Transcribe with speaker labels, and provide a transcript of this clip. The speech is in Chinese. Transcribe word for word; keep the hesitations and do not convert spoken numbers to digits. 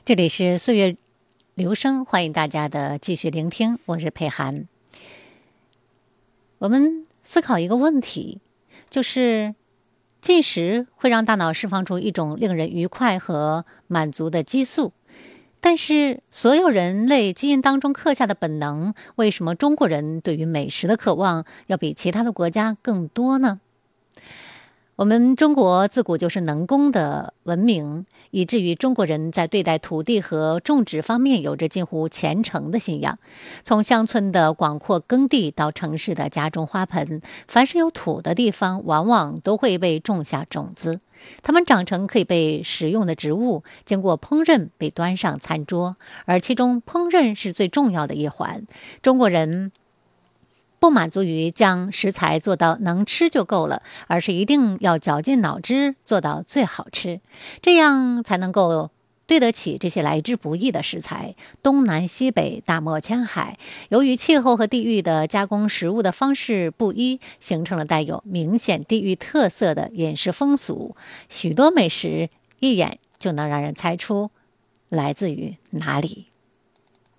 Speaker 1: 这里是岁月留声，欢迎大家的继续聆听，我是佩涵。我们思考一个问题，就是进食会让大脑释放出一种令人愉快和满足的激素，但是所有人类基因当中刻下的本能，为什么中国人对于美食的渴望要比其他的国家更多呢？我们中国自古就是能工的文明，以至于中国人在对待土地和种植方面有着近乎虔诚的信仰。从乡村的广阔耕地到城市的家中花盆，凡是有土的地方，往往都会被种下种子。它们长成可以被食用的植物，经过烹饪被端上餐桌，而其中烹饪是最重要的一环。中国人不满足于将食材做到能吃就够了，而是一定要绞尽脑汁做到最好吃，这样才能够对得起这些来之不易的食材。东南西北大漠千海，由于气候和地域的加工食物的方式不一，形成了带有明显地域特色的饮食风俗。许多美食一眼就能让人猜出来自于哪里。